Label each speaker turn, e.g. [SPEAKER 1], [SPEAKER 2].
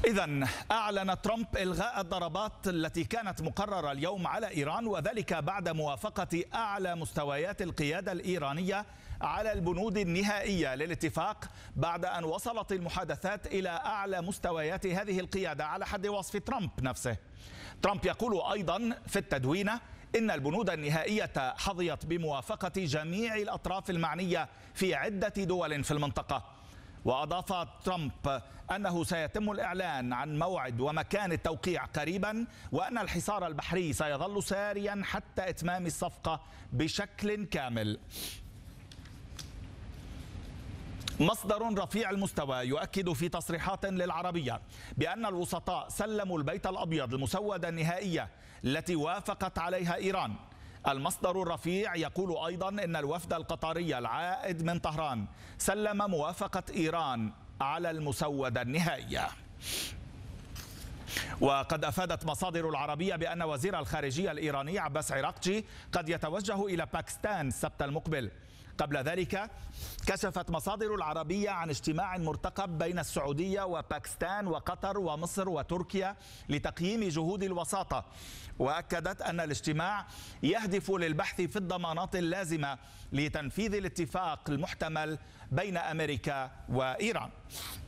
[SPEAKER 1] إذن أعلن ترامب إلغاء الضربات التي كانت مقررة اليوم على إيران، وذلك بعد موافقة أعلى مستويات القيادة الإيرانية على البنود النهائية للاتفاق، بعد أن وصلت المحادثات إلى أعلى مستويات هذه القيادة على حد وصف ترامب نفسه. ترامب يقول أيضا في التدوينة إن البنود النهائية حظيت بموافقة جميع الأطراف المعنية في عدة دول في المنطقة. وأضاف ترامب أنه سيتم الإعلان عن موعد ومكان التوقيع قريبا، وأن الحصار البحري سيظل ساريا حتى إتمام الصفقة بشكل كامل. مصدر رفيع المستوى يؤكد في تصريحات للعربية بأن الوسطاء سلموا البيت الأبيض المسودة النهائية التي وافقت عليها إيران. المصدر الرفيع يقول أيضا أن الوفد القطري العائد من طهران سلم موافقة إيران على المسودة النهائية. وقد أفادت مصادر العربية بأن وزير الخارجية الإيراني عباس عراقجي قد يتوجه إلى باكستان السبت المقبل. قبل ذلك كشفت مصادر العربية عن اجتماع مرتقب بين السعودية وباكستان وقطر ومصر وتركيا لتقييم جهود الوساطة، وأكدت أن الاجتماع يهدف للبحث في الضمانات اللازمة لتنفيذ الاتفاق المحتمل بين أمريكا وإيران.